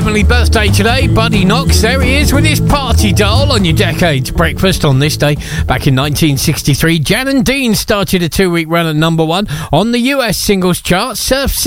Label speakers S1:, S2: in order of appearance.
S1: heavenly birthday today, Buddy Knox. There he is with his party doll on your Decades Breakfast on this day. Back in 1963, Jan and Dean started a 2-week run at number 1 on the US singles chart. Surf